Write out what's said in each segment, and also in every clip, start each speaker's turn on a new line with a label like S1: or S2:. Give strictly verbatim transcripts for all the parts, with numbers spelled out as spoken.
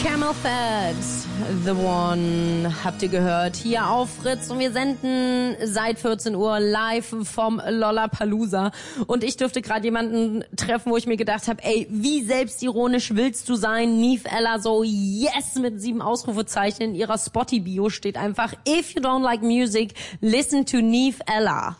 S1: Camel Fat, The One, habt ihr gehört, hier auf Fritz und wir senden seit vierzehn Uhr live vom Lollapalooza und ich durfte gerade jemanden treffen, wo ich mir gedacht habe, ey, wie selbstironisch willst du sein? Neve Ella so, yes, mit sieben Ausrufezeichen in ihrer Spotty-Bio steht einfach, if you don't like music, listen to Neve Ella.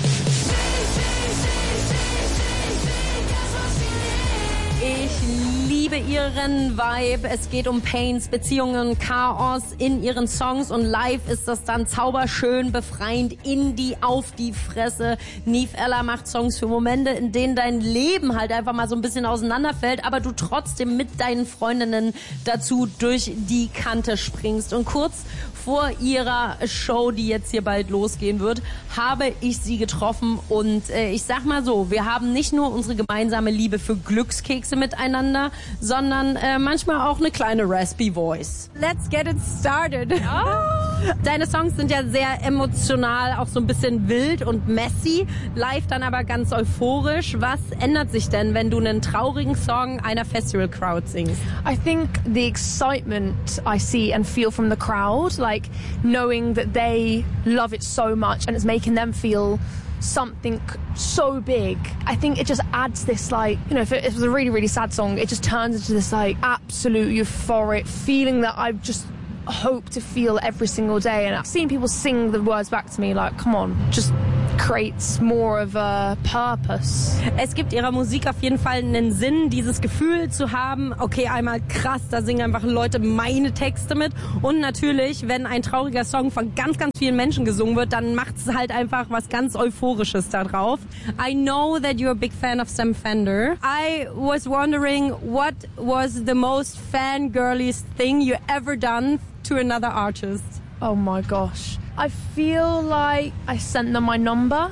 S1: Ich liebe ihren Vibe. Es geht um Pains, Beziehungen, Chaos in ihren Songs und live ist das dann zauberschön, befreiend, Indie auf die Fresse. Neve Ella macht Songs für Momente, in denen dein Leben halt einfach mal so ein bisschen auseinanderfällt, aber du trotzdem mit deinen Freundinnen dazu durch die Kante springst. Und kurz vor ihrer Show, die jetzt hier bald losgehen wird, habe ich sie getroffen und äh, ich sag mal so, wir haben nicht nur unsere gemeinsame Liebe für Glückskekse miteinander, sondern äh, manchmal auch eine kleine raspy Voice. Let's get it started. Oh. Deine Songs sind ja sehr emotional, auch so ein bisschen wild und messy, live dann aber ganz euphorisch. Was ändert sich denn, wenn du einen traurigen Song einer Festival-Crowd singst?
S2: I think the excitement I see and feel from the crowd, like knowing that they love it so much and it's making them feel something so big. I think it just adds this, like, you know, if it, if it was a really, really sad song, it just turns into this, like, absolute euphoric feeling that I've just hope to feel every single day. And I've seen people sing the words back to me, like, come on, just creates more of a purpose.
S1: Es gibt ihrer Musik auf jeden Fall einen Sinn, dieses Gefühl zu haben, okay, einmal krass, da singen einfach Leute meine Texte mit und natürlich, wenn ein trauriger Song von ganz, ganz vielen Menschen gesungen wird, dann macht es halt einfach was ganz Euphorisches da drauf. I know that you're a big fan of Sam Fender. I was wondering, what was the most fangirliest thing you ever done to another artist?
S2: Oh my gosh. I feel like I sent them my number.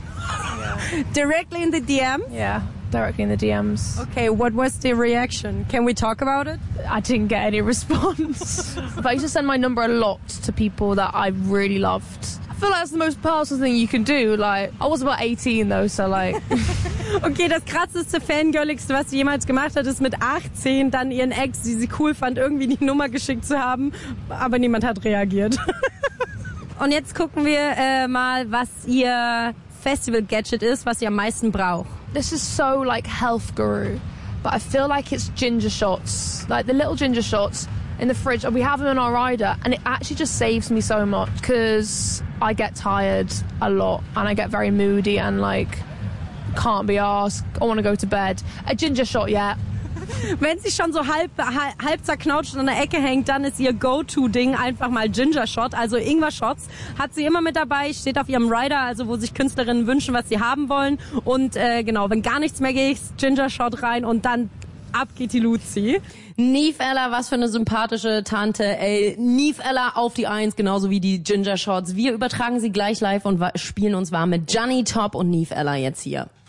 S2: Yeah.
S1: Directly in the D M?
S2: Yeah, directly in the D Ms.
S1: Okay, what was the reaction? Can we talk about it?
S2: I didn't get any response. But I used to send my number a lot to people that I really loved. I feel like that's the most personal thing you can do. Like, I was about eighteen though, so like...
S1: Okay, das krasseste, fangirligste, was sie jemals gemacht hat, ist mit achtzehn dann ihren Ex, die sie cool fand, irgendwie die Nummer geschickt zu haben, aber niemand hat reagiert. Und jetzt gucken wir äh, mal, was ihr Festival-Gadget ist, was ihr am meisten braucht.
S2: This is so like health guru, but I feel like it's ginger shots, like the little ginger shots in the fridge. We have them in our rider, and it actually just saves me so much because I get tired a lot and I get very moody and like can't be asked. I want to go to bed. A ginger shot, yeah.
S1: Wenn sie schon so halb, halb zerknautscht an der Ecke hängt, dann ist ihr Go-To-Ding einfach mal Ginger Shot, also Ingwer-Shots. Hat sie immer mit dabei, steht auf ihrem Rider, also wo sich Künstlerinnen wünschen, was sie haben wollen. Und äh, genau, wenn gar nichts mehr geht, Ginger Shot rein und dann ab geht die Luzi. Neve Ella, was für eine sympathische Tante. Ey, Neve Ella auf die Eins, genauso wie die Ginger Shots. Wir übertragen sie gleich live und spielen uns warm mit Gianni Top und Neve Ella jetzt hier.